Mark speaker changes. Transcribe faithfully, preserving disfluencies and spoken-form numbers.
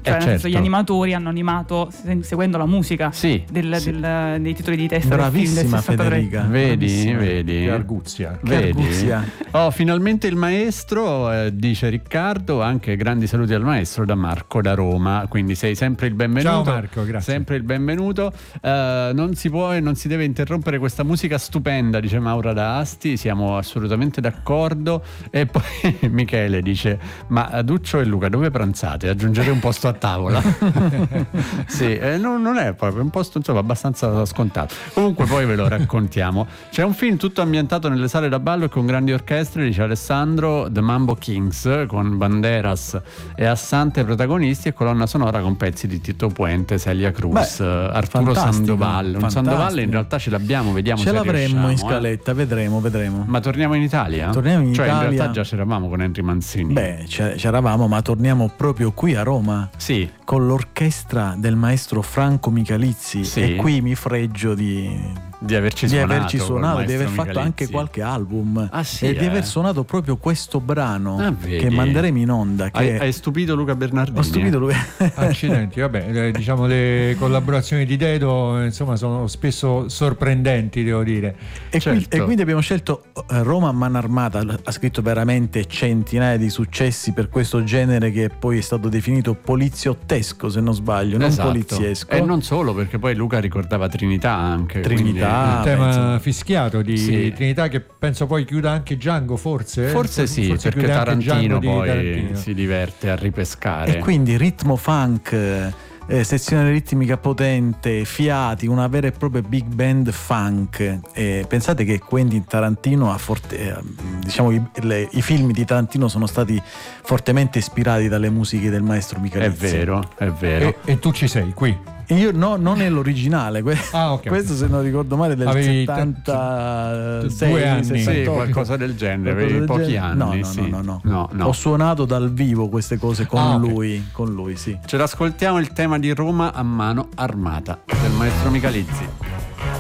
Speaker 1: cioè
Speaker 2: eh,
Speaker 1: nel
Speaker 2: certo.
Speaker 1: senso, gli animatori hanno animato se- seguendo la musica
Speaker 2: Sì,
Speaker 1: del,
Speaker 2: sì.
Speaker 1: del, dei titoli di testa
Speaker 3: Bravissima
Speaker 1: del film del sessantatré.
Speaker 3: Federica.
Speaker 2: Vedi,
Speaker 3: Bravissima.
Speaker 2: vedi.
Speaker 4: Che arguzia.
Speaker 3: Che
Speaker 2: Vedi?
Speaker 3: arguzia.
Speaker 2: Oh, finalmente il maestro, eh, dice Riccardo. Anche grandi saluti al maestro da Marco da Roma. Quindi sei sempre il benvenuto.
Speaker 4: Ciao Marco, grazie.
Speaker 2: Sempre il benvenuto. Eh, non si può e non si deve interrompere questa musica stupenda, dice Maura da Asti. Siamo assolutamente d'accordo. E poi Michele dice: ma Duccio e Luca dove pranzate? Aggiungete un posto a tavola. Sì, eh, non, non è proprio un posto, insomma, abbastanza scontato. Comunque poi ve lo raccontiamo. C'è un film tutto ambientato nelle sale da ballo e con grandi orchestre, dice Alessandro, The Mambo Kings, con Banderas e Assante protagonisti e colonna sonora con pezzi di Tito Puente, Celia Cruz,
Speaker 3: Beh,
Speaker 2: Arturo
Speaker 3: fantastico,
Speaker 2: Sandoval. Un
Speaker 3: fantastico.
Speaker 2: Sandoval in realtà ce l'abbiamo, vediamo
Speaker 3: Ce
Speaker 2: se
Speaker 3: l'avremmo
Speaker 2: riusciamo,
Speaker 3: in
Speaker 2: eh.
Speaker 3: scaletta, vedremo, vedremo.
Speaker 2: Ma torniamo in Italia?
Speaker 3: Torniamo in
Speaker 2: cioè,
Speaker 3: Italia.
Speaker 2: in realtà già c'eravamo con Henry Mancini.
Speaker 3: Beh, c'eravamo, ma torniamo proprio qui a Roma.
Speaker 2: Sì.
Speaker 3: Con l'orchestra del maestro Franco Michalizzi.
Speaker 2: Sì.
Speaker 3: E qui mi freggio di,
Speaker 2: Di averci
Speaker 3: di
Speaker 2: suonato,
Speaker 3: averci
Speaker 2: col
Speaker 3: suonato, di
Speaker 2: maestro
Speaker 3: aver fatto
Speaker 2: Michalizzi.
Speaker 3: anche qualche album.
Speaker 2: Ah, sì,
Speaker 3: e di
Speaker 2: eh?
Speaker 3: aver suonato proprio questo brano
Speaker 2: Ah, vedi.
Speaker 3: che manderemo in onda. Che
Speaker 2: Hai, hai stupito Luca Bernardini?
Speaker 3: ho stupito lui.
Speaker 4: Accidenti, vabbè, eh, diciamo le collaborazioni di Dedo, insomma, sono spesso sorprendenti, devo dire.
Speaker 3: E,
Speaker 2: Certo.
Speaker 3: quindi, e quindi abbiamo scelto eh, Roma a mano armata. Ha scritto veramente centinaia di successi per questo genere che poi è stato definito poliziottesco, se non sbaglio, non
Speaker 2: Esatto.
Speaker 3: poliziesco.
Speaker 2: E non solo, perché poi Luca ricordava Trinità anche.
Speaker 3: Trinità.
Speaker 4: Il
Speaker 3: Ah,
Speaker 4: tema
Speaker 3: beh, insomma.
Speaker 4: fischiato di
Speaker 2: Sì.
Speaker 4: Trinità, che penso poi chiuda anche Django, forse? eh?
Speaker 2: Forse sì,
Speaker 4: Forse
Speaker 2: perché
Speaker 4: chiude anche
Speaker 2: Tarantino
Speaker 4: Django di
Speaker 2: poi
Speaker 4: Tarantino.
Speaker 2: si diverte a ripescare.
Speaker 3: E quindi ritmo funk, eh, sezione ritmica potente, fiati, una vera e propria big band funk. Eh, pensate che Quentin Tarantino ha forte, eh, diciamo i, le- i film di Tarantino sono stati fortemente ispirati dalle musiche del maestro
Speaker 2: È
Speaker 3: Michalizzi.
Speaker 2: vero, è vero.
Speaker 4: E, e tu ci sei qui.
Speaker 3: Io no, non è l'originale, que-
Speaker 4: Ah, ok.
Speaker 3: questo se non ricordo male del
Speaker 4: Avevi
Speaker 3: settantasei,
Speaker 4: due anni.
Speaker 2: Sì,
Speaker 3: sessantotto.
Speaker 2: qualcosa del genere,
Speaker 3: Qualcosa
Speaker 2: avevi
Speaker 3: del
Speaker 2: pochi
Speaker 3: genere.
Speaker 2: anni.
Speaker 3: No, no,
Speaker 2: sì.
Speaker 3: no, no,
Speaker 2: no, no.
Speaker 3: Ho suonato dal vivo queste cose con
Speaker 4: Ah, ok.
Speaker 3: lui, con lui, sì.
Speaker 2: Ce l'ascoltiamo il tema di Roma a mano armata del maestro Michalizzi.